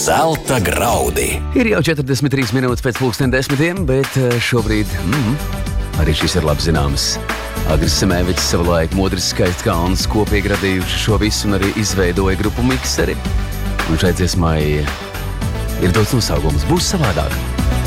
Zelta graudi. Ir jau 43 minūtes pēc 10:10, bet šobrīd arī šis ir labi zināms. Agris Semēvics savulaik Modris Skaistkalns kopīgi radījuši šo visu un arī izveidoja grupu Mikseri. Un šai dziesmai ir dots nosaukums Būs savādāk.